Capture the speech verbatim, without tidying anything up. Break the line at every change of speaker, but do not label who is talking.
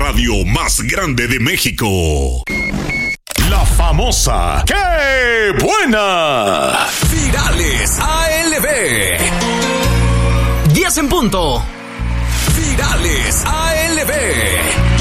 radio más grande de México.
La famosa ¡Qué buena!
Virales A L B.
diez en punto.
Virales A L B.